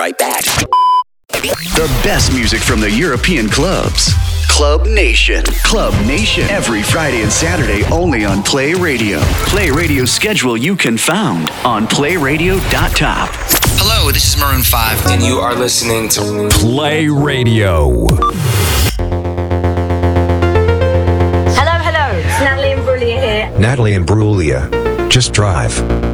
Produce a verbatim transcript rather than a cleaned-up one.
right back. The best music from the European clubs. Club Nation. Club Nation. Every Friday and Saturday only on Play Radio. Play Radio's schedule you can found on play radio dot top. Hello, this is Maroon five, and you are listening to Play Radio. Hello, hello. It's Natalie Imbruglia here. Natalie Imbruglia. Just drive.